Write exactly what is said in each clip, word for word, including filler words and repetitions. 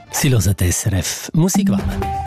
Sie hören S R F Musikwelle.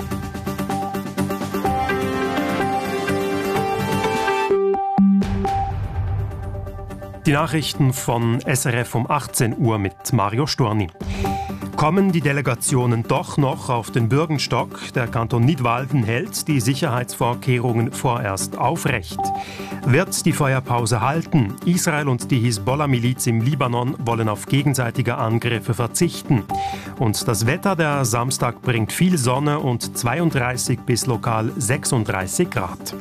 Die Nachrichten von S R F um achtzehn Uhr mit Mario Storni. Kommen die Delegationen doch noch auf den Bürgenstock? Der Kanton Nidwalden hält die Sicherheitsvorkehrungen vorerst aufrecht. Wird die Feuerpause halten? Israel und die Hisbollah-Miliz im Libanon wollen auf gegenseitige Angriffe verzichten. Und das Wetter der Samstag bringt viel Sonne und zweiunddreißig bis lokal sechsunddreißig Grad.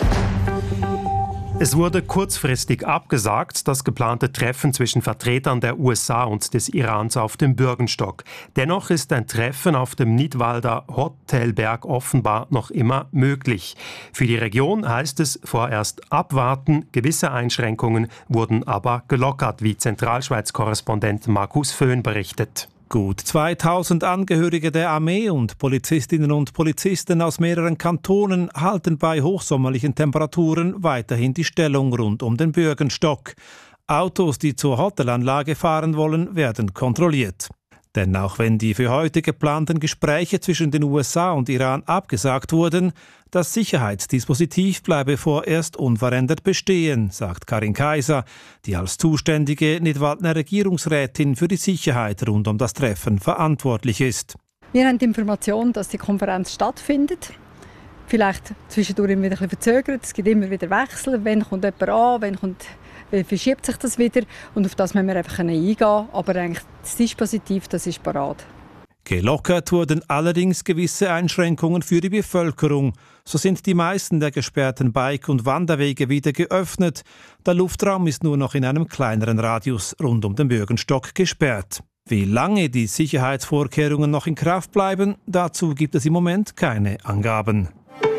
Es wurde kurzfristig abgesagt, das geplante Treffen zwischen Vertretern der U S A und des Irans auf dem Bürgenstock. Dennoch ist ein Treffen auf dem Nidwalder Hotelberg offenbar noch immer möglich. Für die Region heißt es vorerst abwarten. Gewisse Einschränkungen wurden aber gelockert, wie Zentralschweiz-Korrespondent Markus Föhn berichtet. Gut zweitausend Angehörige der Armee und Polizistinnen und Polizisten aus mehreren Kantonen halten bei hochsommerlichen Temperaturen weiterhin die Stellung rund um den Bürgenstock. Autos, die zur Hotelanlage fahren wollen, werden kontrolliert. Denn auch wenn die für heute geplanten Gespräche zwischen den U S A und Iran abgesagt wurden, das Sicherheitsdispositiv bleibe vorerst unverändert bestehen, sagt Karin Kaiser, die als zuständige Nidwaldner Regierungsrätin für die Sicherheit rund um das Treffen verantwortlich ist. Wir haben die Information, dass die Konferenz stattfindet. Vielleicht zwischendurch immer wieder ein bisschen verzögert. Es gibt immer wieder Wechsel. Wann kommt jemand an, wann kommt Wie verschiebt sich das wieder? Und auf das müssen wir einfach eingehen. Aber eigentlich das Dispositiv, das ist parat. Gelockert wurden allerdings gewisse Einschränkungen für die Bevölkerung. So sind die meisten der gesperrten Bike- und Wanderwege wieder geöffnet. Der Luftraum ist nur noch in einem kleineren Radius rund um den Bürgenstock gesperrt. Wie lange die Sicherheitsvorkehrungen noch in Kraft bleiben, dazu gibt es im Moment keine Angaben.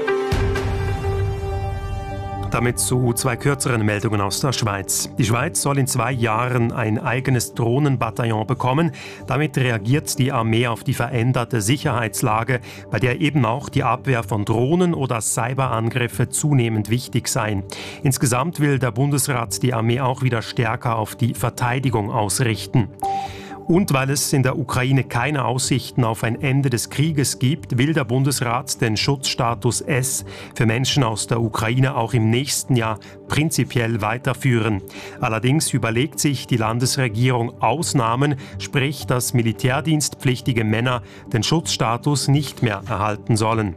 Damit zu zwei kürzeren Meldungen aus der Schweiz. Die Schweiz soll in zwei Jahren ein eigenes Drohnenbataillon bekommen. Damit reagiert die Armee auf die veränderte Sicherheitslage, bei der eben auch die Abwehr von Drohnen oder Cyberangriffe zunehmend wichtig seien. Insgesamt will der Bundesrat die Armee auch wieder stärker auf die Verteidigung ausrichten. Und weil es in der Ukraine keine Aussichten auf ein Ende des Krieges gibt, will der Bundesrat den Schutzstatus S für Menschen aus der Ukraine auch im nächsten Jahr prinzipiell weiterführen. Allerdings überlegt sich die Landesregierung Ausnahmen, sprich, dass militärdienstpflichtige Männer den Schutzstatus nicht mehr erhalten sollen.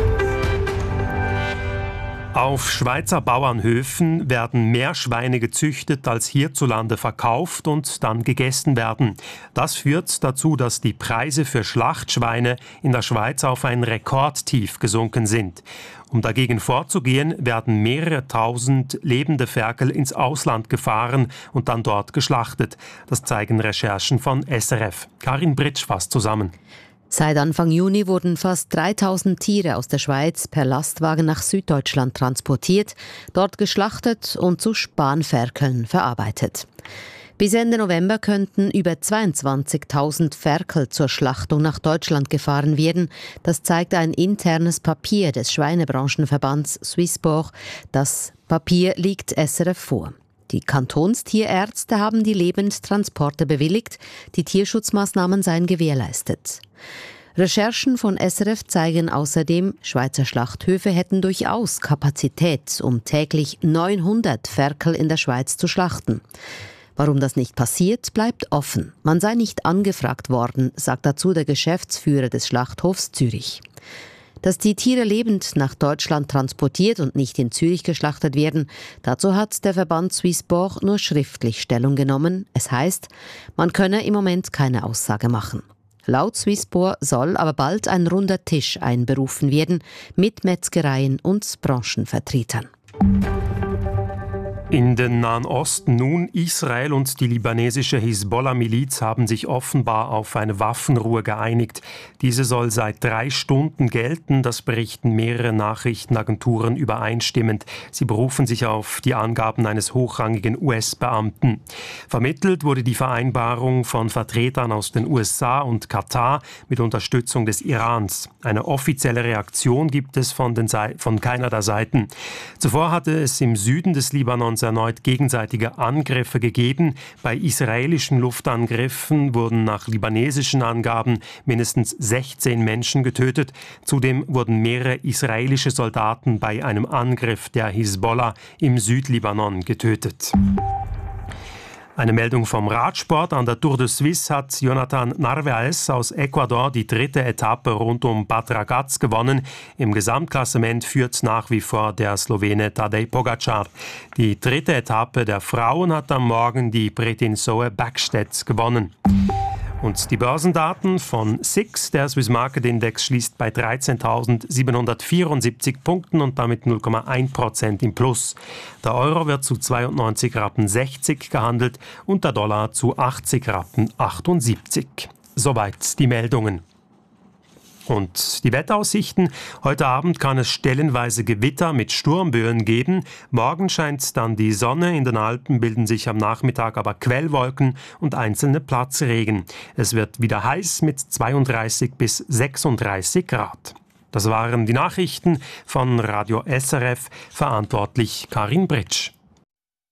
Auf Schweizer Bauernhöfen werden mehr Schweine gezüchtet, als hierzulande verkauft und dann gegessen werden. Das führt dazu, dass die Preise für Schlachtschweine in der Schweiz auf ein Rekordtief gesunken sind. Um dagegen vorzugehen, werden mehrere tausend lebende Ferkel ins Ausland gefahren und dann dort geschlachtet. Das zeigen Recherchen von S R F. Karin Britsch fasst zusammen. Seit Anfang Juni wurden fast dreitausend Tiere aus der Schweiz per Lastwagen nach Süddeutschland transportiert, dort geschlachtet und zu Spanferkeln verarbeitet. Bis Ende November könnten über zweiundzwanzigtausend Ferkel zur Schlachtung nach Deutschland gefahren werden. Das zeigt ein internes Papier des Schweinebranchenverbands Swissborg. Das Papier liegt S R F vor. Die Kantonstierärzte haben die Lebendtransporte bewilligt, die Tierschutzmaßnahmen seien gewährleistet. Recherchen von S R F zeigen außerdem, Schweizer Schlachthöfe hätten durchaus Kapazität, um täglich neunhundert Ferkel in der Schweiz zu schlachten. Warum das nicht passiert, bleibt offen. Man sei nicht angefragt worden, sagt dazu der Geschäftsführer des Schlachthofs Zürich. Dass die Tiere lebend nach Deutschland transportiert und nicht in Zürich geschlachtet werden, dazu hat der Verband Swissborg nur schriftlich Stellung genommen. Es heißt, man könne im Moment keine Aussage machen. Laut Swissborg soll aber bald ein runder Tisch einberufen werden mit Metzgereien und Branchenvertretern. In den Nahen Osten nun. Israel und die libanesische Hisbollah-Miliz haben sich offenbar auf eine Waffenruhe geeinigt. Diese soll seit drei Stunden gelten, das berichten mehrere Nachrichtenagenturen übereinstimmend. Sie berufen sich auf die Angaben eines hochrangigen U S-Beamten. Vermittelt wurde die Vereinbarung von Vertretern aus den U S A und Katar mit Unterstützung des Irans. Eine offizielle Reaktion gibt es von, den Seite, von keiner der Seiten. Zuvor hatte es im Süden des Libanons erneut gegenseitige Angriffe gegeben. Bei israelischen Luftangriffen wurden nach libanesischen Angaben mindestens sechzehn Menschen getötet. Zudem wurden mehrere israelische Soldaten bei einem Angriff der Hisbollah im Südlibanon getötet. Eine Meldung vom Radsport. An der Tour de Suisse hat Jonathan Narvaez aus Ecuador die dritte Etappe rund um Bad Ragaz gewonnen. Im Gesamtklassement führt nach wie vor der Slowene Tadej Pogačar. Die dritte Etappe der Frauen hat am Morgen die Britin Zoe Bäckstedt gewonnen. Und die Börsendaten von S I X, der Swiss Market Index, schließt bei dreizehntausendsiebenhundertvierundsiebzig Punkten und damit null Komma eins Prozent im Plus. Der Euro wird zu zweiundneunzig Rappen sechzig gehandelt und der Dollar zu achtzig Rappen achtundsiebzig. Soweit die Meldungen. Und die Wetteraussichten. Heute Abend kann es stellenweise Gewitter mit Sturmböen geben. Morgen scheint dann die Sonne. In den Alpen bilden sich am Nachmittag aber Quellwolken und einzelne Platzregen. Es wird wieder heiß mit zweiunddreißig bis sechsunddreißig Grad. Das waren die Nachrichten von Radio S R F, verantwortlich Karin Britsch.